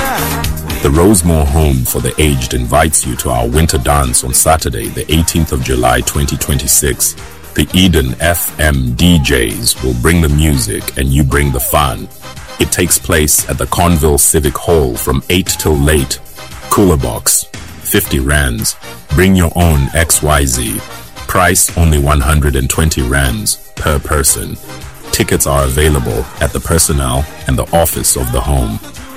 The Rosemore Home for the Aged invites you to our winter dance on Saturday, the 18th of July 2026. The Eden FM DJs will bring the music and you bring the fun. It takes place at the Conville Civic Hall from 8 till late. Cooler box, 50 rands. Bring your own XYZ. Price only 120 rands per person. Tickets are available at the personnel and the office of the home.